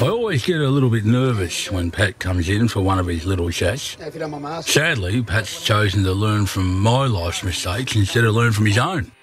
I always get a little bit nervous when Pat comes in for one of his little chats. If you don't mind my asking. Sadly, Pat's chosen to learn from my life's mistakes instead of learn from his own.